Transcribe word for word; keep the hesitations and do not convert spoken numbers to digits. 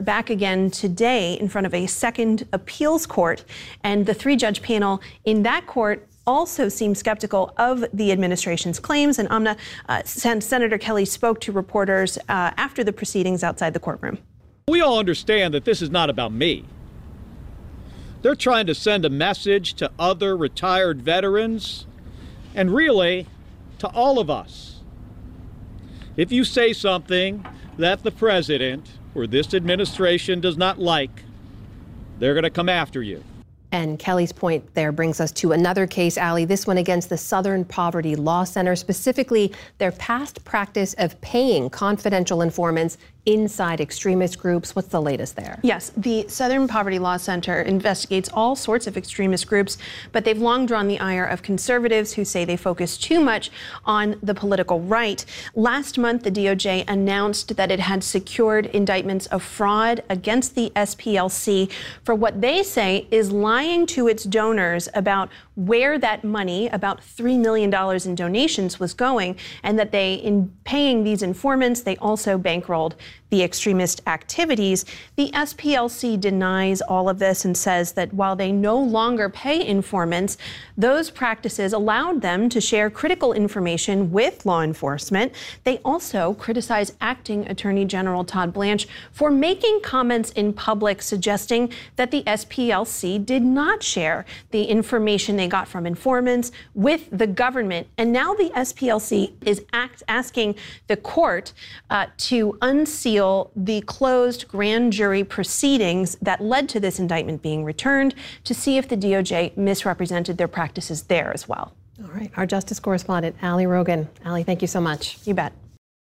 back again today in front of a second appeals court, and the three-judge panel in that court also seemed skeptical of the administration's claims. And Amna, uh, Sen- Senator Kelly spoke to reporters uh, after the proceedings outside the courtroom. We all understand that this is not about me. They're trying to send a message to other retired veterans and really to all of us. If you say something that the president or this administration does not like, they're going to come after you. And Kelly's point there brings us to another case, Allie, this one against the Southern Poverty Law Center, specifically their past practice of paying confidential informants inside extremist groups. What's the latest there? Yes, the Southern Poverty Law Center investigates all sorts of extremist groups, but they've long drawn the ire of conservatives who say they focus too much on the political right. Last month, the D O J announced that it had secured indictments of fraud against the S P L C for what they say is lying to its donors about where that money, about three million dollars in donations, was going, and that they, in paying these informants, they also bankrolled the extremist activities. The S P L C denies all of this and says that while they no longer pay informants, those practices allowed them to share critical information with law enforcement. They also criticize Acting Attorney General Todd Blanche for making comments in public suggesting that the S P L C did not share the information they got from informants with the government. And now the S P L C is act asking the court uh, to unseal the closed grand jury proceedings that led to this indictment being returned to see if the D O J misrepresented their practices there as well. All right. Our justice correspondent, Allie Rogan. Allie, thank you so much. You bet.